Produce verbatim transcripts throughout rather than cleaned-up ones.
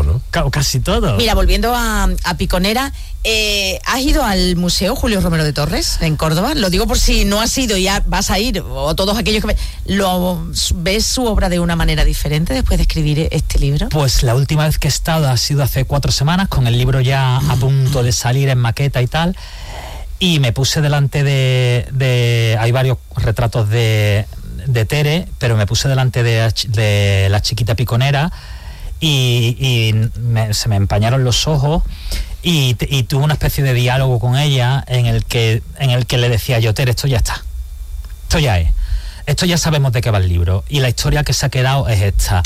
¿no? C- casi todo. Mira, volviendo a, a Piconera, eh, ¿has ido al Museo Julio Romero de Torres en Córdoba? Lo digo por si no has ido y ya vas a ir, o todos aquellos que... Ve, ¿lo ves su obra de una manera diferente después de escribir este libro? Pues la última vez que he estado ha sido hace cuatro semanas, con el libro ya a punto de salir en maqueta y tal, y me puse delante de... de hay varios retratos de, de Tere, pero me puse delante de, de la chiquita Piconera y, y me, se me empañaron los ojos y, y tuve una especie de diálogo con ella en el que, en el que le decía yo, Tere, esto ya está, esto ya es. Esto ya sabemos de qué va el libro y la historia que se ha quedado es esta.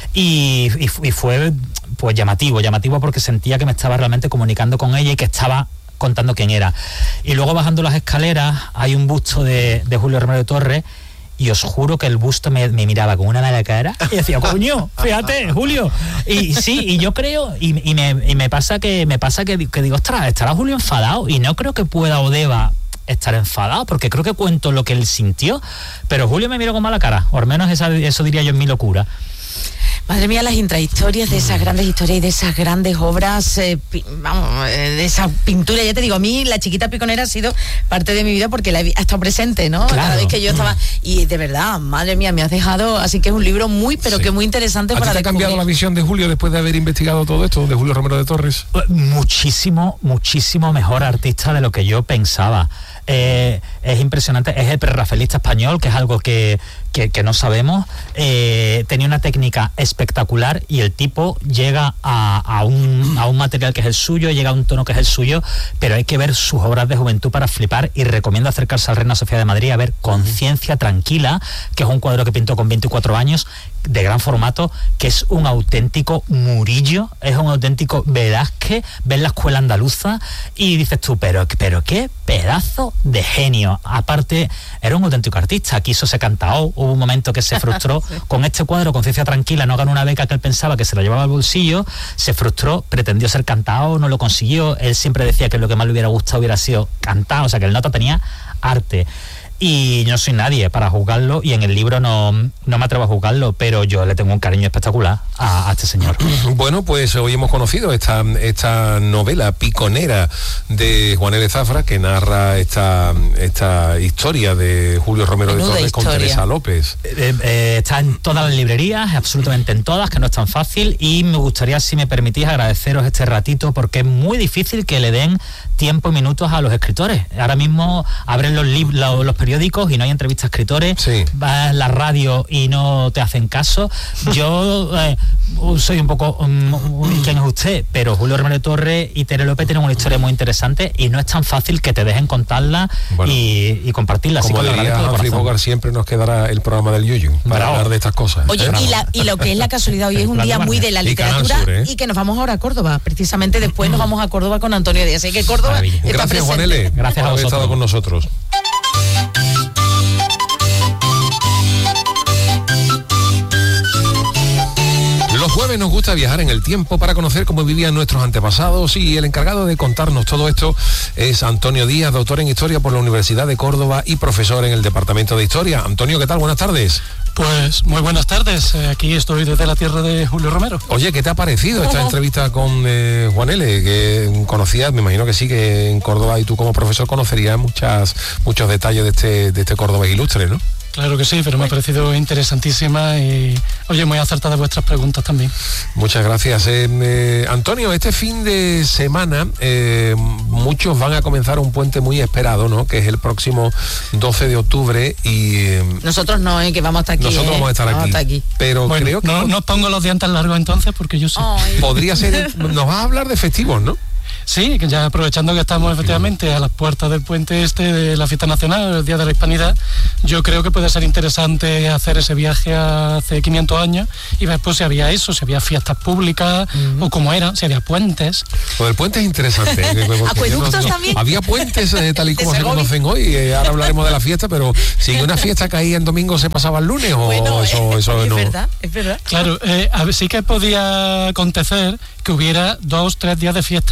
Y, y, y fue pues llamativo, llamativo porque sentía que me estaba realmente comunicando con ella y que estaba contando quién era. Y luego bajando las escaleras hay un busto de, de Julio Romero de Torres y os juro que el busto me, me miraba con una mala cara y decía, coño, fíjate, Julio. Y sí, y yo creo, y, y, me, y me pasa que me pasa que, que digo, ostras, estará Julio enfadado y no creo que pueda o deba estar enfadado, porque creo que cuento lo que él sintió, pero Julio me miró con mala cara, o al menos esa, eso diría yo en mi locura. Madre mía, las intrahistorias de esas grandes historias y de esas grandes obras, eh, pi, vamos, eh, de esa pintura. Ya te digo, a mí la chiquita Piconera ha sido parte de mi vida porque la he, ha estado presente, ¿no? Claro. Cada vez que yo estaba... Y de verdad, madre mía, me has dejado... Así que es un libro muy, pero sí, que muy interesante para descubrir. ¿A ti te ha cambiado la visión de Julio después de haber investigado todo esto, de Julio Romero de Torres? Muchísimo, muchísimo mejor artista de lo que yo pensaba. Eh, es impresionante, es el prerrafaelista español, que es algo que, que, que no sabemos. Eh, tenía una técnica espectacular y el tipo llega a, a, un, a un material que es el suyo, llega a un tono que es el suyo, pero hay que ver sus obras de juventud para flipar, y recomiendo acercarse al Reina Sofía de Madrid a ver Conciencia Tranquila, que es un cuadro que pintó con veinticuatro años, de gran formato, que es un auténtico Murillo, es un auténtico Velázquez. Ves la escuela andaluza y dices tú, pero, pero qué pedazo de genio. Aparte, era un auténtico artista, quiso ser cantao, hubo un momento que se frustró sí. con este cuadro, Conciencia Tranquila, no ganó una beca que él pensaba que se la llevaba al bolsillo, se frustró, pretendió ser cantao, no lo consiguió, él siempre decía que lo que más le hubiera gustado hubiera sido cantar, o sea que el nota tenía arte. Y yo no soy nadie para juzgarlo, y en el libro no, no me atrevo a juzgarlo, pero yo le tengo un cariño espectacular a, a este señor. Bueno, pues hoy hemos conocido esta, esta novela Piconera de Juan L. Zafra, que narra esta, esta historia de Julio Romero de Torres con Teresa López. Eh, eh, está en todas las librerías, absolutamente en todas, que no es tan fácil, y me gustaría, si me permitís, agradeceros este ratito, porque es muy difícil que le den tiempo y minutos a los escritores. Ahora mismo abren los, lib- los, los periódicos y no hay entrevistas a escritores, sí. Vas a la radio y no te hacen caso. Yo eh, soy un poco um, ¿quién es usted? Pero Julio Romero de Torres y Tere López tienen una historia muy interesante y no es tan fácil que te dejen contarla, bueno, y, y compartirla. Como así diría Humphrey Bogart, siempre nos quedará el programa del Yuyu para no. hablar de estas cosas. Oye, ¿eh? y, la, y lo que es la casualidad, hoy es un día muy de la literatura y, Sur, ¿eh? y que nos vamos ahora a Córdoba. Precisamente después nos vamos a Córdoba con Antonio Díaz. Así que Córdoba... Gracias, Juan L. Gracias por haber estado con nosotros. Los jueves nos gusta viajar en el tiempo para conocer cómo vivían nuestros antepasados, y el encargado de contarnos todo esto es Antonio Díaz, doctor en Historia por la Universidad de Córdoba y profesor en el Departamento de Historia. Antonio, ¿qué tal? Buenas tardes. Pues muy buenas tardes, aquí estoy desde la tierra de Julio Romero. Oye, ¿qué te ha parecido esta entrevista con eh, Juan L? Que conocías, me imagino que sí, que en Córdoba, y tú como profesor conocerías muchas, muchos detalles de este, de este Córdoba ilustre, ¿no? Claro que sí, pero me ha parecido interesantísima y, oye, muy acertadas vuestras preguntas también. Muchas gracias. Eh, eh, Antonio, este fin de semana eh, muchos van a comenzar un puente muy esperado, ¿no? Que es el próximo doce de octubre y... Eh, nosotros no, eh, que vamos hasta aquí. Nosotros eh, vamos a estar vamos aquí. Hasta aquí. Pero bueno, creo que... No, no os pongo los dientes largos entonces, porque yo sé. Ay. Podría ser... Nos vas a hablar de festivos, ¿no? Sí, ya aprovechando que estamos efectivamente a las puertas del puente este de la fiesta nacional, el Día de la Hispanidad, yo creo que puede ser interesante hacer ese viaje hace quinientos años y ver pues si había eso, si había fiestas públicas, uh-huh. o cómo eran, si había puentes. Pues el puente es interesante. ¿Acueductos no, no, también? Había puentes eh, tal y como se conocen hoy, eh, ahora hablaremos de la fiesta, pero si una fiesta caía en domingo, ¿se pasaba el lunes o bueno, eso, eso es no? Es verdad, es verdad. Claro, eh, a ver, sí que podía acontecer que hubiera dos, tres días de fiestas seguidos.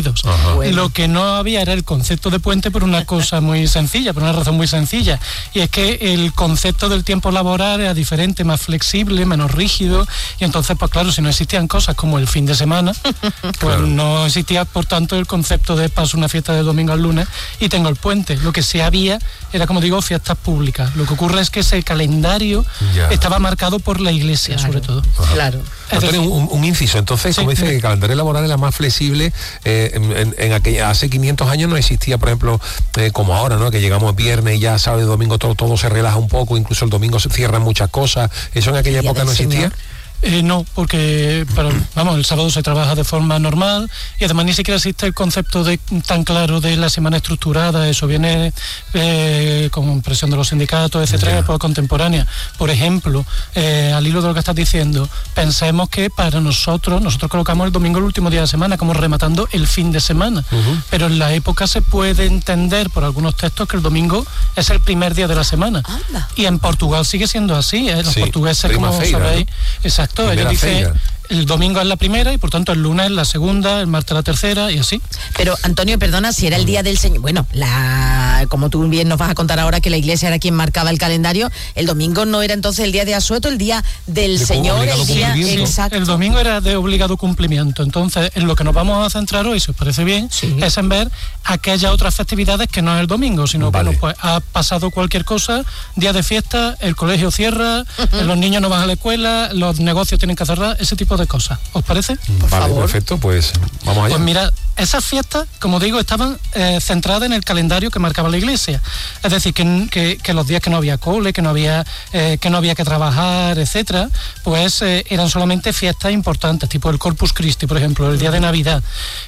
parecidos. Bueno. Lo que no había era el concepto de puente por una cosa muy sencilla, por una razón muy sencilla, y es que el concepto del tiempo laboral era diferente, más flexible, menos rígido, y entonces, pues claro, si no existían cosas como el fin de semana, pues claro, no existía, por tanto, el concepto de paso una fiesta de domingo al lunes y tengo el puente. Lo que sí había era, como digo, fiestas públicas. Lo que ocurre es que ese calendario ya estaba marcado por la Iglesia, claro, sobre todo. Ajá. Claro. Antonio, un, un inciso. Entonces, sí, como dice, el calendario laboral era más flexible. Eh, en, en aquella, hace quinientos años no existía, por ejemplo, eh, como ahora, ¿no? Que llegamos viernes y ya sábado y domingo todo, todo se relaja un poco, incluso el domingo se cierran muchas cosas. ¿Eso en aquella época no existía? Señor. Eh, no, porque pero, vamos, el sábado se trabaja de forma normal y además ni siquiera existe el concepto de, tan claro de la semana estructurada. Eso viene eh, con presión de los sindicatos, etcétera, en la época contemporánea. Por ejemplo, eh, al hilo de lo que estás diciendo, pensemos que para nosotros, nosotros colocamos el domingo el último día de la semana, como rematando el fin de semana, uh-huh, pero en la época se puede entender por algunos textos que el domingo es el primer día de la semana. Anda. Y en Portugal sigue siendo así, ¿eh? Los sí, portugueses, como feira, sabéis, ¿no? Exacto. Ella dice, el domingo es la primera y por tanto el lunes es la segunda, el martes la tercera y así. Pero Antonio, perdona, si era el día del Señor, bueno, la como tú bien nos vas a contar ahora que la Iglesia era quien marcaba el calendario, el domingo no era entonces el día de asueto, el día del de Señor, el día exacto. El domingo era de obligado cumplimiento. Entonces, en lo que nos vamos a centrar hoy, si os parece bien, sí, es en ver aquellas otras festividades que no es el domingo, sino que, vale, bueno, pues ha pasado cualquier cosa, día de fiesta, el colegio cierra, uh-huh, los niños no van a la escuela, los negocios tienen que cerrar, ese tipo de cosas. ¿Os parece? Por vale, favor. Perfecto, pues vamos allá. Pues mira, esas fiestas, como digo, estaban eh, centradas en el calendario que marcaba la Iglesia. Es decir, que, que, que los días que no había cole, que no había, eh, que no había que trabajar, etcétera, pues eh, eran solamente fiestas importantes, tipo el Corpus Christi, por ejemplo, el día de Navidad.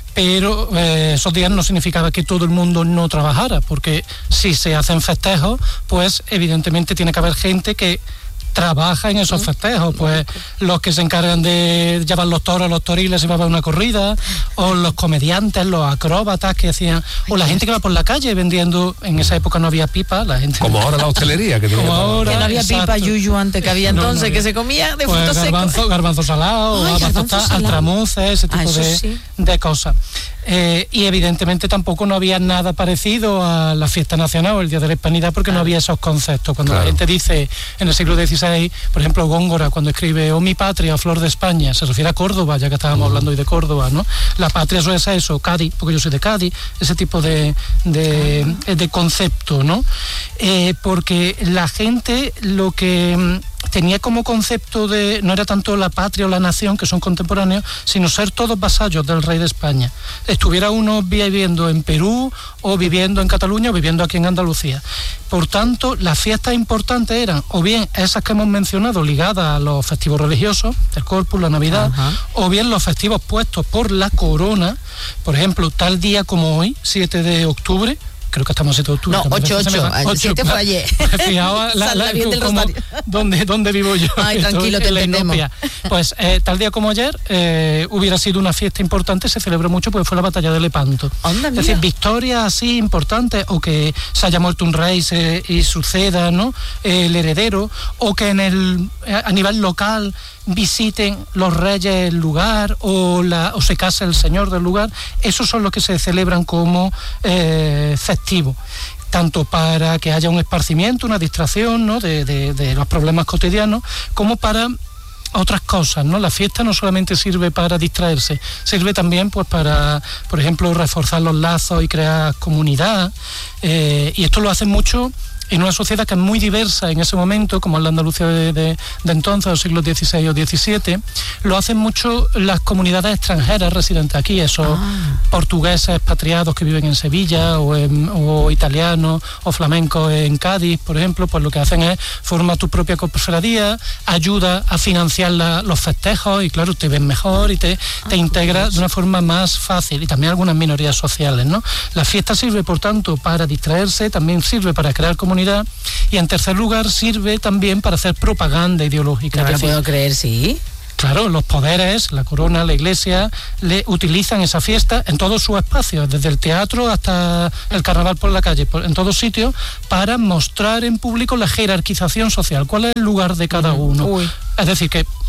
Pero eh, esos días no significaba que todo el mundo no trabajara, porque si se hacen festejos, pues evidentemente tiene que haber gente que trabaja en esos festejos, pues los que se encargan de llevar los toros, los toriles y va a una corrida, o los comediantes, los acróbatas que hacían, o la gente que va por la calle vendiendo. En esa época no había pipa, la gente como ahora la hostelería, que, como ahora, que no había exacto, pipa yuyu antes que había entonces, no, no, que se comía de pues frutos garbanzo, secos, garbanzo salado, altramuces, ese tipo ah, de, sí, de cosas. Eh, y evidentemente tampoco no había nada parecido a la fiesta nacional o el Día de la Hispanidad, porque claro, no había esos conceptos. Cuando claro, la gente dice en el siglo dieciséis, por ejemplo, Góngora, cuando escribe "Oh mi patria, flor de España", se refiere a Córdoba, ya que estábamos uh-huh, hablando hoy de Córdoba, ¿no? La patria suele ser eso, Cádiz, porque yo soy de Cádiz, ese tipo de, de, uh-huh, de concepto, ¿no? Eh, porque la gente lo que tenía como concepto de, no era tanto la patria o la nación, que son contemporáneos, sino ser todos vasallos del rey de España. Estuviera uno viviendo en Perú, o viviendo en Cataluña, o viviendo aquí en Andalucía. Por tanto, las fiestas importantes eran, o bien esas que hemos mencionado, ligadas a los festivos religiosos, el Corpus, la Navidad, uh-huh, o bien los festivos puestos por la corona, por ejemplo, tal día como hoy, siete de octubre, creo que estamos siete de octubre. No, ocho, ocho, siete fue ayer. Fijaos la, la, la, como, donde, donde vivo yo. Ay, tranquilo, te entendemos. Pues eh, tal día como ayer eh, hubiera sido una fiesta importante, se celebró mucho porque fue la batalla de Lepanto. Onda, es decir, victorias así importantes, o que se haya muerto un rey se, y suceda, ¿no?, el heredero, o que en el a nivel local visiten los reyes el lugar, o, la, o se case el señor del lugar. Esos son los que se celebran como eh, festivos, tanto para que haya un esparcimiento, una distracción, ¿no?, de, de, de los problemas cotidianos, como para otras cosas, ¿no? La fiesta no solamente sirve para distraerse, sirve también, pues, para, por ejemplo, reforzar los lazos y crear comunidad, eh, y esto lo hacen mucho en una sociedad que es muy diversa en ese momento, como en la Andalucía de, de, de entonces, los siglos dieciséis o diecisiete, lo hacen mucho las comunidades extranjeras residentes aquí, esos ah. portugueses expatriados que viven en Sevilla, o, en, o italianos o flamencos en Cádiz, por ejemplo. Pues lo que hacen es formar tu propia cofradía, ayuda a financiar la, los festejos, y claro, te ven mejor y te, te ah, integras de una forma más fácil, y también algunas minorías sociales, ¿no? La fiesta sirve, por tanto, para distraerse, también sirve para crear comunidad, y en tercer lugar sirve también para hacer propaganda ideológica. No te lo puedo creer, sí. Claro, los poderes, la corona, la iglesia, le utilizan esa fiesta en todos sus espacios, desde el teatro hasta el carnaval por la calle, por, en todos sitios, para mostrar en público la jerarquización social, cuál es el lugar de cada uno. Uy. Es decir, que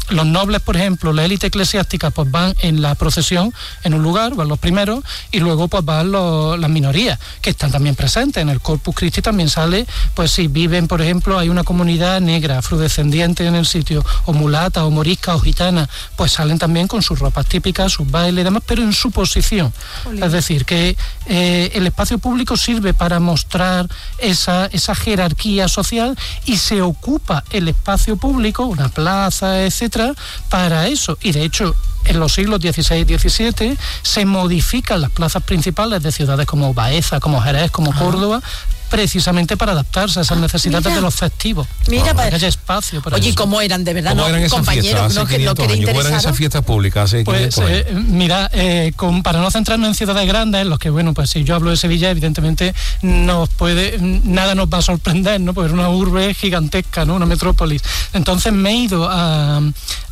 los nobles, por ejemplo, la élite eclesiástica, pues van en la procesión en un lugar, van los primeros, y luego pues van los, las minorías, que están también presentes. En el Corpus Christi también sale, pues si viven, por ejemplo, hay una comunidad negra, afrodescendiente en el sitio, o mulata, o morisca, o gitana, pues salen también con sus ropas típicas, sus bailes y demás, pero en su posición. Olé. Es decir, que eh, el espacio público sirve para mostrar esa, esa jerarquía social, y se ocupa el espacio público, una plaza, etcétera, para eso. Y de hecho, en los siglos dieciséis y diecisiete se modifican las plazas principales de ciudades como Baeza, como Jerez, como Córdoba, precisamente para adaptarse a esas ah, necesidades mira. de los festivos. Mira, para que haya espacio para oye, eso. ¿cómo eran de verdad? ¿Cómo no, eran esas compañeros, fiestas no, hace que, no quinientos años? ¿Cómo eran esas fiestas públicas hace pues, quinientos años? Eh, mira, eh, con, para no centrarnos en ciudades grandes, en los que, bueno, pues si yo hablo de Sevilla, evidentemente nos puede, nada nos va a sorprender, ¿no? Porque es una urbe gigantesca, ¿no? Una metrópolis. Entonces me he ido a,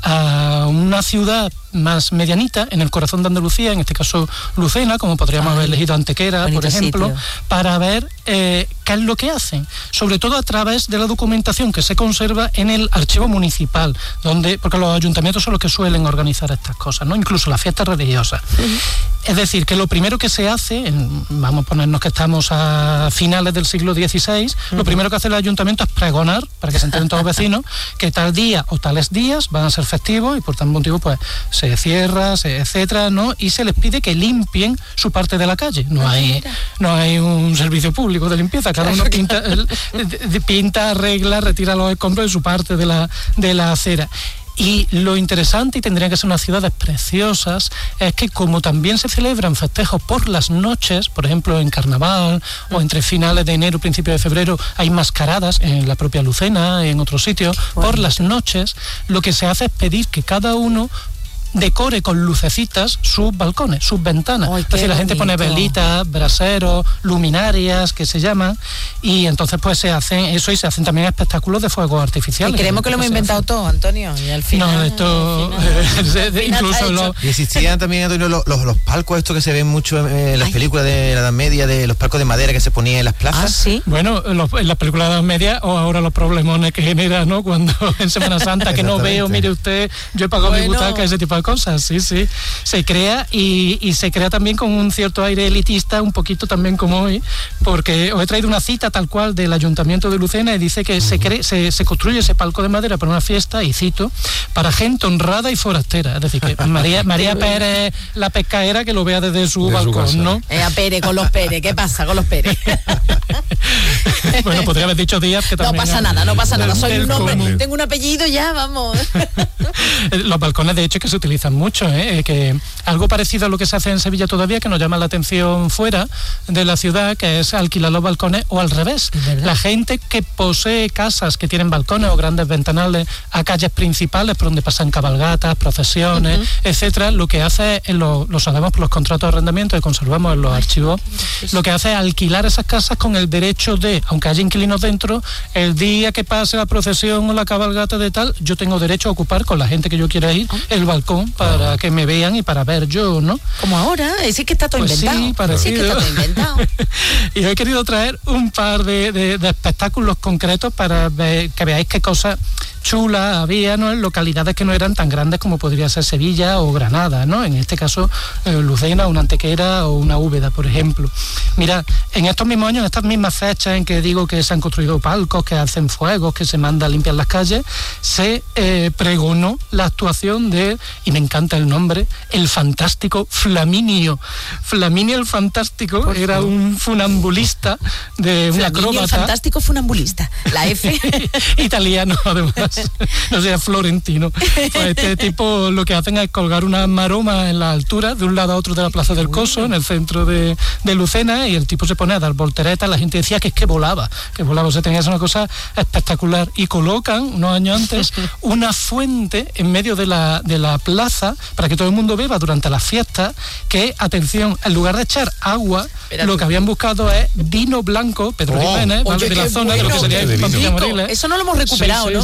a una ciudad más medianita, en el corazón de Andalucía, en este caso Lucena, como podríamos Ay, haber elegido Antequera, por ejemplo, sitio. para ver eh, qué es lo que hacen, sobre todo a través de la documentación que se conserva en el archivo municipal, donde, porque los ayuntamientos son los que suelen organizar estas cosas, ¿no? Incluso las fiestas religiosas. Uh-huh. Es decir, que lo primero que se hace, en, vamos a ponernos que estamos a finales del siglo dieciséis, uh-huh. lo primero que hace el ayuntamiento es pregonar, para que se enteren todos los vecinos, que tal día o tales días van a ser festivos, y por tal motivo pues se cierra, se, etcétera, ¿no? Y se les pide que limpien su parte de la calle. No hay, no hay un servicio público de limpieza, cada uno pinta, el, pinta, arregla, retira los escombros de su parte de la, de la acera. Y lo interesante, y tendrían que ser unas ciudades preciosas, es que como también se celebran festejos por las noches, por ejemplo en Carnaval, o entre finales de enero y principios de febrero, hay mascaradas en la propia Lucena, en otros sitios, por las noches, lo que se hace es pedir que cada uno decore con lucecitas sus balcones, sus ventanas. Ay, es decir, la gente pone velitas, braseros, luminarias, que se llaman, y entonces pues se hacen eso, y se hacen también espectáculos de fuegos artificiales. Y creemos que lo hemos inventado todo, Antonio, y al final... No, esto... Final, eh, incluso lo... Y existían también, Antonio, los, los, los palcos estos que se ven mucho en las Ay. películas de la Edad Media, de los palcos de madera que se ponían en las plazas. Ah, ¿sí? Bueno, los, en las películas de la Edad Media, o ahora los problemones que genera, ¿no? Cuando en Semana Santa que no veo, mire usted, yo he pagado bueno. mi butaca, ese tipo de cosas, sí, sí, se crea, y, y se crea también con un cierto aire elitista, un poquito también como hoy, porque os he traído una cita tal cual del Ayuntamiento de Lucena, y dice que uh-huh. se, cree, se, se construye ese palco de madera para una fiesta, y cito, para gente honrada y forastera, es decir, que María, María Pérez, la pescaera, que lo vea desde su de balcón, su ¿no? Eh, a Pérez, con los Pérez, ¿qué pasa con los Pérez? Bueno, podría haber dicho Díaz, que también... No pasa nada, no pasa nada, soy un hombre, común. Tengo un apellido ya, vamos. Los balcones, de hecho, que se utilizan mucho, ¿eh? Que algo parecido a lo que se hace en Sevilla todavía, que nos llama la atención fuera de la ciudad, que es alquilar los balcones, o al revés. La gente que posee casas que tienen balcones o grandes ventanales a calles principales por donde pasan cabalgatas, procesiones, uh-huh. etcétera, lo que hace, es lo, lo sabemos por los contratos de arrendamiento que conservamos en los archivos, lo que hace es alquilar esas casas con el derecho de, aunque haya inquilinos dentro, el día que pase la procesión o la cabalgata de tal, yo tengo derecho a ocupar con la gente que yo quiera ir el balcón para que me vean y para ver yo, ¿no? Como ahora, es que está todo pues inventado. Sí, parecido. Sí, que está todo inventado. Y he querido traer un par de, de, de espectáculos concretos para ver, que veáis qué cosas chulas había, ¿no? En localidades que no eran tan grandes como podría ser Sevilla o Granada, ¿no? En este caso, eh, Lucena, una Antequera o una Úbeda, por ejemplo. Mira, en estos mismos años, en estas mismas fechas en que digo que se han construido palcos, que hacen fuegos, que se manda a limpiar las calles, se eh, pregonó la actuación de, y me encanta el nombre, el fantástico Flaminio. Flaminio el Fantástico por era favor. un funambulista, de un acróbata. El fantástico funambulista, la F. Italiano, además. No sea florentino. Pues este tipo lo que hacen es colgar una maroma en la altura, de un lado a otro de la Plaza del Coso, en el centro de, de Lucena, y el tipo se pone a dar volteretas. La gente decía que es que volaba, que volaba, o sea, tenía una cosa espectacular. Y colocan, unos años antes, una fuente en medio de la, de la plaza para que todo el mundo beba durante las fiestas, que, atención, en lugar de echar agua, Espérate. lo que habían buscado es vino blanco, Pedro oh, Jiménez, oye, de la zona, bueno, de lo que sería el Pampilla Moriles. Eso no lo hemos recuperado, sí, ¿no? Sí, sí.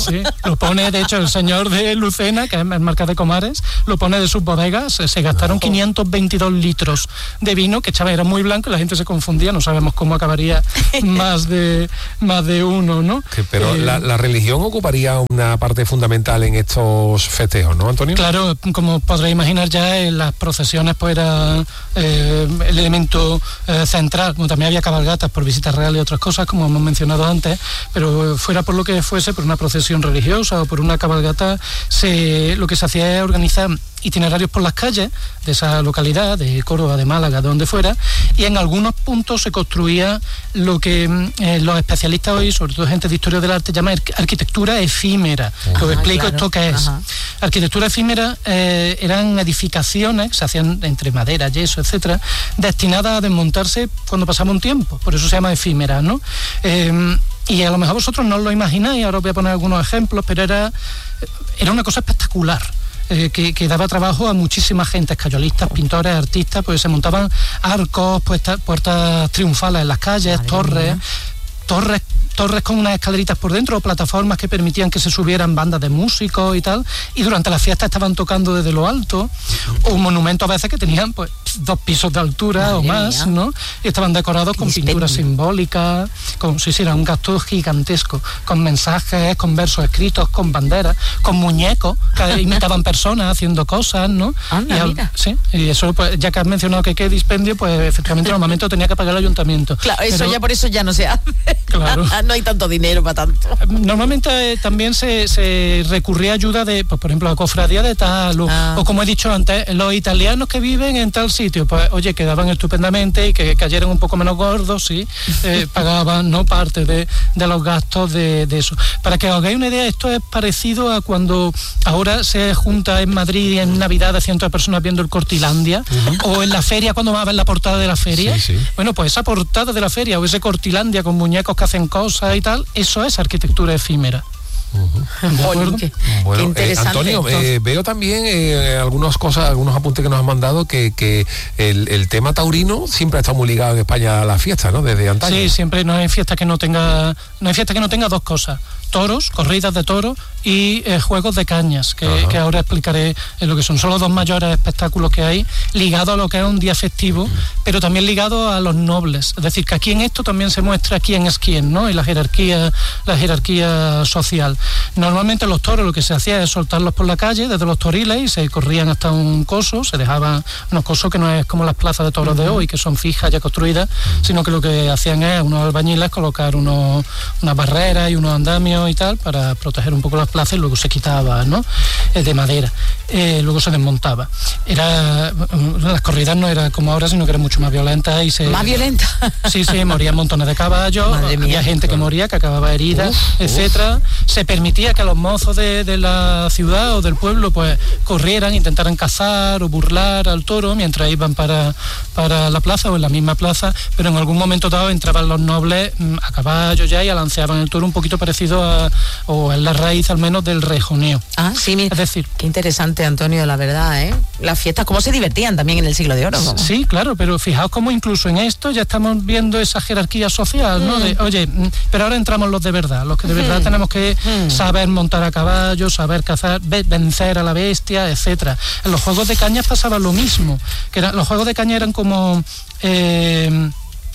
Lo pone, de hecho, el señor de Lucena, que es marca de Comares, lo pone de sus bodegas. Se gastaron quinientos veintidós litros de vino, que echaba, era muy blanco y la gente se confundía, no sabemos cómo acabaría más de más de uno, ¿no? Que, pero eh, la, la religión ocuparía una parte fundamental en estos festejos, ¿no, Antonio? Claro, como podréis imaginar ya, en las procesiones pues era eh, el elemento eh, central, como también había cabalgatas por visitas reales y otras cosas, como hemos mencionado antes, pero fuera por lo que fuese, por una procesión religiosa o por una cabalgata, se, lo que se hacía es organizar itinerarios por las calles de esa localidad, de Córdoba, de Málaga, de donde fuera, y en algunos puntos se construía lo que eh, los especialistas hoy, sobre todo gente de historia del arte, llaman arquitectura efímera. Ajá, os explico claro. Esto qué es. Ajá. Arquitectura efímera eh, eran edificaciones, se hacían entre madera, yeso, etcétera, destinadas a desmontarse cuando pasaba un tiempo, por eso se llama efímera, ¿no? Eh, y a lo mejor vosotros no os lo imagináis, ahora os voy a poner algunos ejemplos, pero era, era una cosa espectacular. Eh, que, que daba trabajo a muchísima gente, escayolistas, pintores, artistas, pues se montaban arcos, puertas, puertas triunfales en las calles, Madre torres, mía. torres torres con unas escaleritas por dentro o plataformas que permitían que se subieran bandas de músicos y tal, y durante las fiestas estaban tocando desde lo alto, o monumentos a veces que tenían pues dos pisos de altura Madre o más, mía. ¿no? Y estaban decorados con pinturas simbólicas, con, sí, sí, era un gasto gigantesco, con mensajes, con versos escritos, con banderas, con muñecos que imitaban personas haciendo cosas, ¿no? Anda, y, al, mira. sí, y eso, pues, ya que has mencionado que qué dispendio, pues efectivamente en el momento tenía que pagar el ayuntamiento. Claro, eso pero, ya por eso ya no se hace. Claro. No hay tanto dinero para tanto. Normalmente eh, también se, se recurría a ayuda de, pues, por ejemplo, a cofradía de tal, o, ah. o como he dicho antes, los italianos que viven en tal sitio, pues oye, quedaban estupendamente y que cayeran un poco menos gordos, sí, eh, pagaban no parte de, de los gastos de, de eso. Para que os hagáis una idea, esto es parecido a cuando ahora se junta en Madrid en Navidad a cientos de personas viendo el Cortilandia, uh-huh. o en la feria cuando va a ver la portada de la feria. Sí, sí. Bueno, pues esa portada de la feria o ese Cortilandia con muñecos que hacen cosas y tal, eso es arquitectura efímera. Uh-huh. ¿De acuerdo? Qué, bueno, qué interesante. Eh, Antonio, eh, veo también eh, algunas cosas, algunos apuntes que nos han mandado que, que el, el tema taurino siempre ha estado muy ligado en España a la fiesta, ¿no? Desde antaño. Sí, siempre no hay fiesta que no tenga, no hay fiesta que no tenga dos cosas: toros, corridas de toros y eh, juegos de cañas, que, que ahora explicaré en lo que son. Son los dos mayores espectáculos que hay, ligados a lo que es un día festivo, pero también ligados a los nobles. Es decir, que aquí en esto también se muestra quién es quién, ¿no? Y la jerarquía, la jerarquía social. Normalmente los toros lo que se hacía es soltarlos por la calle desde los toriles y se corrían hasta un coso, se dejaban unos cosos que no es como las plazas de toros de hoy, que son fijas ya construidas, sino que lo que hacían es unos albañiles colocar unos, unas barreras y unos andamios y tal para proteger un poco las plazas, y luego se quitaba, ¿no? Eh, de madera, eh, luego se desmontaba. Era, las corridas no eran como ahora, sino que eran mucho más violentas y se... ¿Más violentas? Sí, sí, morían montones de caballos, había gente que moría, que acababa herida, uf, etcétera. Uf. Se permitía que los mozos de, de la ciudad o del pueblo pues corrieran, intentaran cazar o burlar al toro mientras iban para, para la plaza o en la misma plaza, pero en algún momento dado entraban los nobles a caballo ya y alanceaban el toro un poquito parecido a, o en la raíz al menos del rejoneo. Ah, sí, mira, es decir, qué interesante, Antonio, la verdad, ¿eh? Las fiestas, cómo se divertían también en el siglo de oro, ¿no? Sí, claro, pero fijaos cómo incluso en esto ya estamos viendo esa jerarquía social, ¿no? Mm. De, oye, pero ahora entramos los de verdad, los que de verdad mm. tenemos que mm. saber montar a caballo, saber cazar, vencer a la bestia, etcétera. En los juegos de cañas pasaba lo mismo, que eran, los juegos de caña eran como... Eh,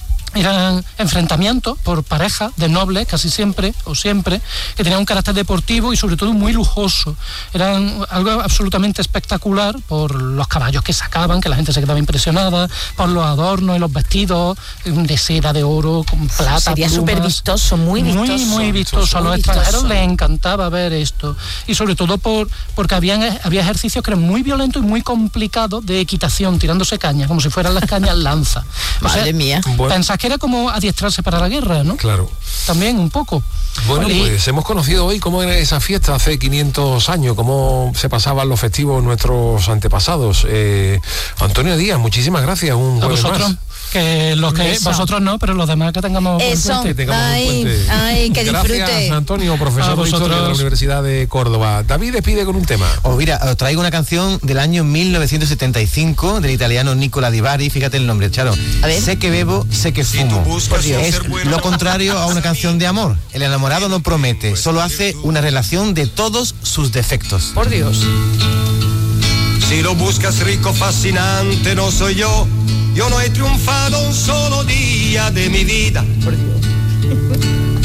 eran enfrentamientos por pareja de nobles, casi siempre, o siempre, que tenían un carácter deportivo y sobre todo muy lujoso. Eran algo absolutamente espectacular por los caballos que sacaban, que la gente se quedaba impresionada, por los adornos y los vestidos de seda, de oro, con plata, sería súper vistoso, muy vistoso. Muy, muy vistoso. A los extranjeros les encantaba ver esto. Y sobre todo por porque habían, había ejercicios que eran muy violentos y muy complicados de equitación, tirándose cañas, como si fueran las cañas lanza. Madre o sea, mía. Bueno. Que era como adiestrarse para la guerra, ¿no? Claro. También un poco. Bueno, y... pues hemos conocido hoy cómo era esa fiesta hace quinientos años, cómo se pasaban los festivos nuestros antepasados. Eh, Antonio Díaz, muchísimas gracias. Un jueves más. que los que Eso. vosotros no, pero los demás que tengamos buen Eso. puente. Que tengamos un Ay, puente. ay, que disfrute. Gracias, Antonio, profesor A de Historia de la vosotros. Universidad de Córdoba. David despide con un tema. Os mira, os traigo una canción del año mil novecientos setenta y cinco del italiano Nicola Di Bari. Fíjate el nombre, Charo. A ver. Sé que bebo, sé que fumo. buscas un Es ser bueno, lo contrario a una canción de amor. El enamorado no promete, solo hace una relación de todos sus defectos. Por Dios. Si lo buscas rico, fascinante, no soy yo. Yo no he triunfado un solo día de mi vida.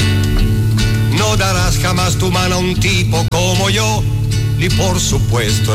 No darás jamás tu mano a un tipo como yo, ni por supuesto